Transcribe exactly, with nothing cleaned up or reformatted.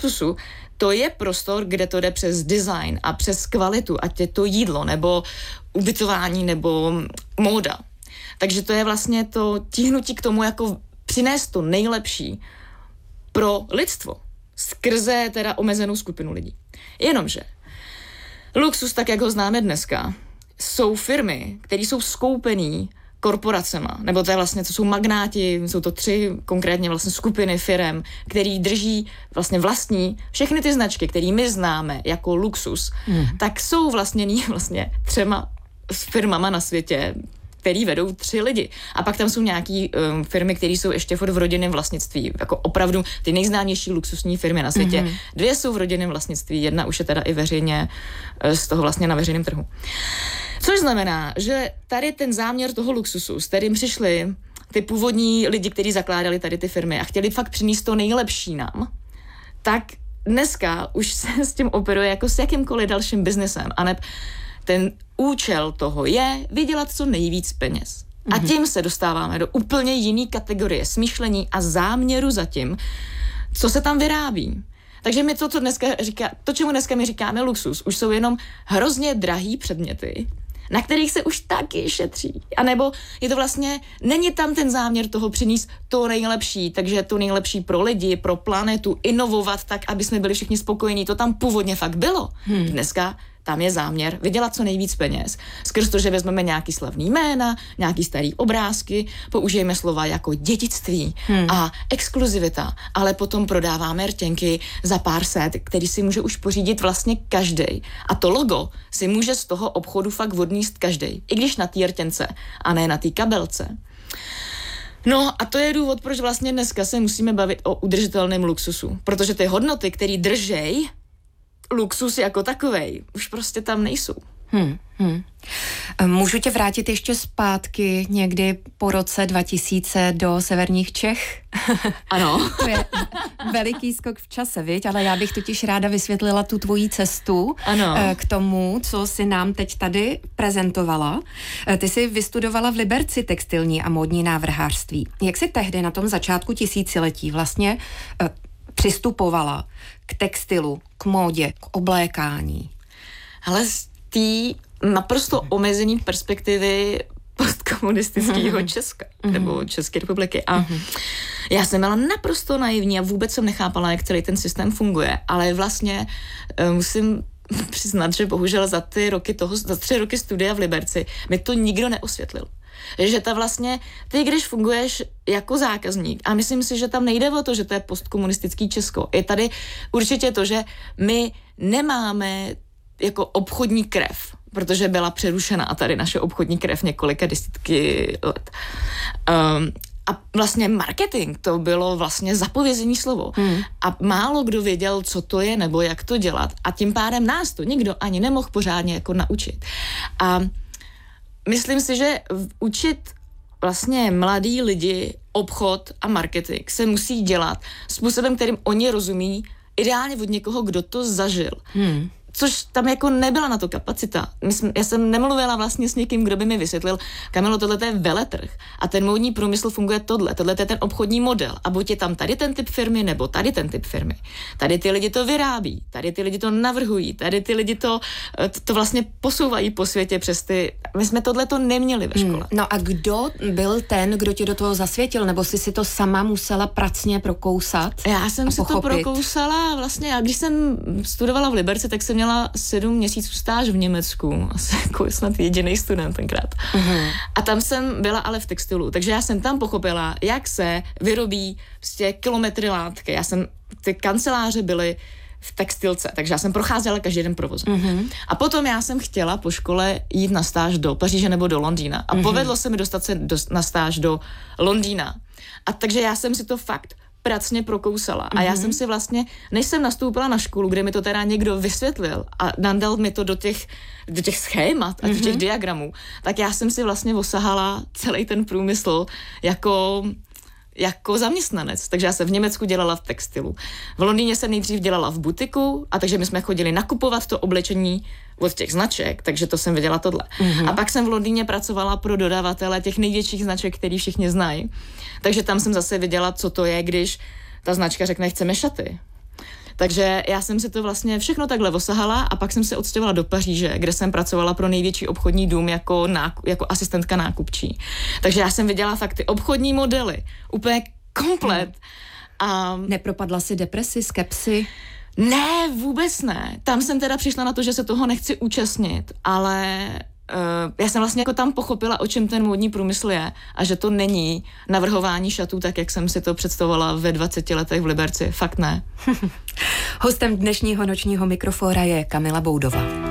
luxusu, to je prostor, kde to jde přes design a přes kvalitu, ať je to jídlo, nebo ubytování, nebo móda. Takže to je vlastně to tíhnutí k tomu, jako přinést to nejlepší pro lidstvo. Skrze teda omezenou skupinu lidí. Jenomže luxus, tak jak ho známe dneska, jsou firmy, které jsou skoupený korporacema, nebo to je vlastně, to jsou magnáti, jsou to tři konkrétně vlastně skupiny firem, který drží vlastně vlastní všechny ty značky, které my známe jako luxus, mm. tak jsou vlastněný vlastně třema firmama na světě, který vedou tři lidi. A pak tam jsou nějaký um, firmy, které jsou ještě furt v rodinném vlastnictví. Jako opravdu ty nejznámější luxusní firmy na světě. Mm-hmm. Dvě jsou v rodinném vlastnictví, jedna už je teda i veřejně z toho vlastně na veřejném trhu. Což znamená, že tady ten záměr toho luxusu, s kterým přišli ty původní lidi, kteří zakládali tady ty firmy a chtěli fakt přinést to nejlepší nám, tak dneska už se s tím operuje jako s jakýmkoliv dalším biznesem. A ne, ten účel toho je vydělat co nejvíc peněz. A tím se dostáváme do úplně jiný kategorie smýšlení a záměru za tím, co se tam vyrábí. Takže my to, co dneska říká, to, čemu dneska my říkáme luxus, už jsou jenom hrozně drahý předměty, na kterých se už taky šetří. A nebo je to vlastně, není tam ten záměr toho přinést to nejlepší, takže to nejlepší pro lidi, pro planetu, inovovat tak, aby jsme byli všichni spokojení. To tam původně fakt bylo. Hmm. Dneska tam je záměr vydělat co nejvíc peněz. Skrz to, že vezmeme nějaký slavný jména, nějaký starý obrázky, použijeme slova jako dědictví hmm. a exkluzivita, ale potom prodáváme rtěnky za pár set, který si může už pořídit vlastně každej. A to logo si může z toho obchodu fakt odníst každej, i když na té rtěnce a ne na té kabelce. No a to je důvod, proč vlastně dneska se musíme bavit o udržitelném luxusu, protože ty hodnoty, které držej luxus jako takovej, už prostě tam nejsou. Hmm, hmm. Můžu tě vrátit ještě zpátky někdy po roce dva tisíce do severních Čech? Ano. To je veliký skok v čase, viď? Ale já bych totiž ráda vysvětlila tu tvoji cestu ano. k tomu, co si nám teď tady prezentovala. Ty jsi vystudovala v Liberci textilní a módní návrhářství. Jak jsi tehdy na tom začátku tisíciletí vlastně přistupovala k textilu, k módě, k oblékání? Ale z té naprosto omezený perspektivy postkomunistického mm-hmm. Česka, mm-hmm. nebo České republiky. A mm-hmm. já jsem byla naprosto naivní a vůbec jsem nechápala, jak celý ten systém funguje, ale vlastně uh, musím přiznat, že bohužel za ty roky toho, za tři roky studia v Liberci mi to nikdo neosvětlil. Že ta vlastně, ty když funguješ jako zákazník, a myslím si, že tam nejde o to, že to je postkomunistický Česko, je tady určitě to, že my nemáme jako obchodní krev, protože byla přerušena a tady naše obchodní krev několika desítky let. Um, a vlastně marketing, to bylo vlastně zapovězení slovo. Hmm. A málo kdo věděl, co to je, nebo jak to dělat. A tím pádem nás to nikdo ani nemohl pořádně jako naučit. A myslím si, že učit vlastně mladí lidi obchod a marketing se musí dělat způsobem, kterým oni rozumí, ideálně od někoho, kdo to zažil. Hmm. Což tam jako nebyla na to kapacita. Myslím, já jsem nemluvila vlastně s někým, kdo by mi vysvětlil, Kamilo, tohle je veletrh a ten módní průmysl funguje tohle, tohle je ten obchodní model a buď je tam tady ten typ firmy, nebo tady ten typ firmy. Tady ty lidi to vyrábí, tady ty lidi to navrhují, tady ty lidi to, to, to vlastně posouvají po světě přes ty... My jsme tohle to neměli ve škole. Hmm. No a kdo byl ten, kdo ti do toho zasvětil, nebo jsi si to sama musela pracně prokousat? Já jsem si pochopit. to prokousala vlastně, já když jsem studovala v Liberci, tak jsem měla sedm měsíců stáž v Německu. Asi jako snad jediný student tenkrát. Uh-huh. A tam jsem byla ale v textilu. Takže já jsem tam pochopila, jak se vyrobí prostě kilometry látky. Já jsem, ty kanceláře byly v textilce, takže já jsem procházela každý den provozem. Uh-huh. A potom já jsem chtěla po škole jít na stáž do Paříže nebo do Londýna. A uh-huh. povedlo se mi dostat se do, na stáž do Londýna. A takže já jsem si to fakt pracně prokousala. Mm-hmm. A já jsem si vlastně, než jsem nastoupila na školu, kde mi to teda někdo vysvětlil a nadal mi to do těch, do těch schémat a mm-hmm. do těch diagramů, tak já jsem si vlastně osahala celý ten průmysl jako, jako zaměstnanec. Takže já jsem v Německu dělala v textilu. V Londýně jsem nejdřív dělala v butiku a takže my jsme chodili nakupovat to oblečení od těch značek, takže to jsem viděla tohle. Mm-hmm. A pak jsem v Londýně pracovala pro dodavatele těch největších značek, který všichni znají. Takže tam jsem zase viděla, co to je, když ta značka řekne, chceme šaty. Takže já jsem si to vlastně všechno takhle osahala a pak jsem se odstěhovala do Paříže, kde jsem pracovala pro největší obchodní dům jako, nákup, jako asistentka nákupčí. Takže já jsem viděla fakt ty obchodní modely, úplně komplet. Hmm. A nepropadla si depresi, skepsi? Ne, vůbec ne. Tam jsem teda přišla na to, že se toho nechci účastnit, ale uh, já jsem vlastně jako tam pochopila, o čem ten módní průmysl je a že to není navrhování šatů tak, jak jsem si to představovala ve dvaceti letech v Liberci. Fakt ne. Hostem dnešního nočního mikrofóra je Kamila Boudová.